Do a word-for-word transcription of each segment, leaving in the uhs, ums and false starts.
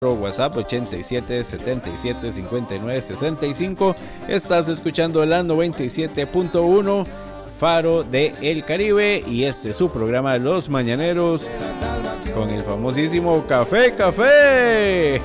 WhatsApp ochenta y siete, setenta y siete, cincuenta y nueve, sesenta y cinco. Estás escuchando la noventa y siete punto uno Faro de El Caribe y este es su programa Los Mañaneros con el famosísimo Café Café.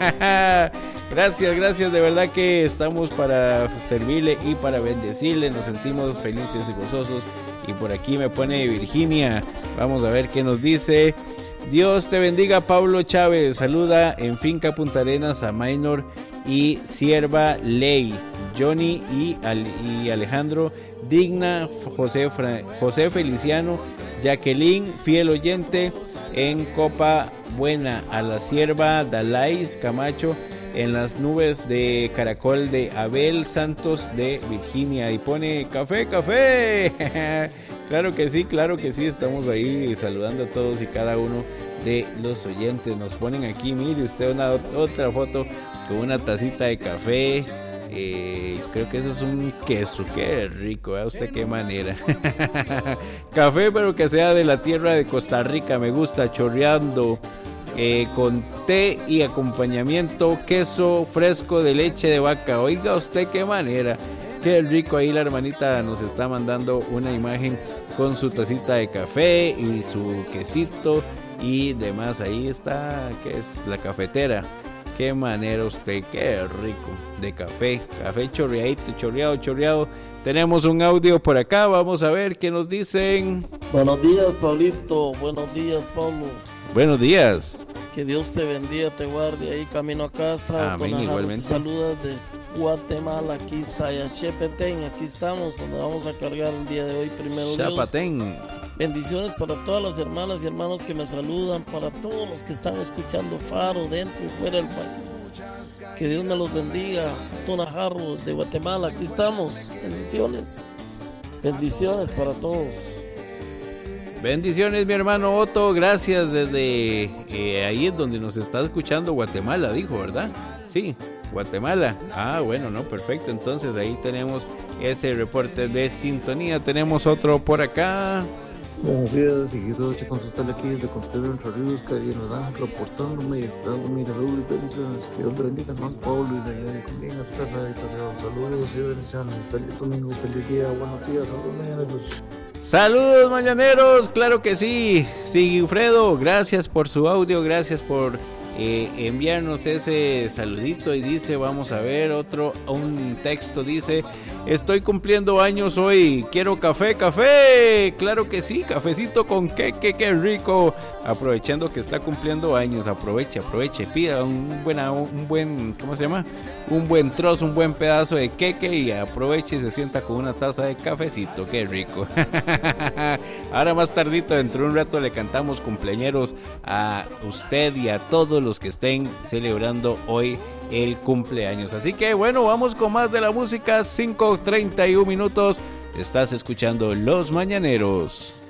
Gracias, gracias, de verdad que estamos para servirle y para bendecirle, nos sentimos felices y gozosos. Y por aquí me pone Virginia, vamos a ver qué nos dice. Dios te bendiga, Pablo Chávez, saluda en Finca Punta Arenas a Maynor y Sierva Ley, Johnny y, Al- y Alejandro, Digna, José, Fra- José Feliciano, Jacqueline, fiel oyente en Copa Buena, a la Sierva Dalais Camacho, en las nubes de Caracol de Abel Santos de Virginia, y pone café, café. Claro que sí, claro que sí, estamos ahí saludando a todos y cada uno de los oyentes. Nos ponen aquí, mire usted, una otra foto con una tacita de café. Eh, creo que eso es un queso, qué rico, vea usted qué manera. Café, pero que sea de la tierra de Costa Rica, me gusta, chorreando. Eh, con té y acompañamiento, queso fresco de leche de vaca. Oiga usted qué manera, qué rico. Ahí la hermanita nos está mandando una imagen con su tacita de café y su quesito y demás. Ahí está, que es la cafetera. Qué manera usted, qué rico de café, café chorreadito, chorreado, chorreado. Tenemos un audio por acá, vamos a ver qué nos dicen. Buenos días, Pablito, buenos días, Pablo. Buenos días. Que Dios te bendiga, te guarde ahí camino a casa. Amén, igualmente. Saludos de Guatemala, aquí Sayachepetén, aquí estamos, donde vamos a cargar el día de hoy, primero Dios. Chapatén. Bendiciones para todas las hermanas y hermanos que me saludan, para todos los que están escuchando Faro dentro y fuera del país. Que Dios me los bendiga. Tonajarro de Guatemala, aquí estamos. Bendiciones. Bendiciones para todos. Bendiciones, mi hermano Otto, gracias desde eh, ahí es donde nos está escuchando Guatemala, dijo, ¿verdad? Sí, Guatemala. Ah, bueno, no, perfecto. Entonces ahí tenemos ese reporte de sintonía. Tenemos otro por acá. Buenos días, seguidor, con su tal aquí desde Constelación Entre Ríos, Cari nos dan reportándome y esperándome saludos y bendiciones. Que Dios le bendiga a Juan Pablo y le ayude con bien a su casa. Saludos y bendiciones. Feliz domingo, feliz día, buenos días, saludos mañaneros. Saludos mañaneros, claro que sí. Sigifredo, gracias por su audio, gracias por eh, enviarnos ese saludito. Y dice, vamos a ver otro, un texto, dice: estoy cumpliendo años hoy, quiero café, café. Claro que sí, cafecito con queque, qué rico. Aprovechando que está cumpliendo años, aproveche, aproveche, pida un, buena, un buen, ¿cómo se llama? Un buen trozo, un buen pedazo de queque y aproveche y se sienta con una taza de cafecito, qué rico. Ahora más tardito, dentro de un rato, le cantamos cumpleañeros a usted y a todos los que estén celebrando hoy el cumpleaños. Así que bueno, vamos con más de la música. Cinco treinta y un minutos. Estás escuchando Los Mañaneros.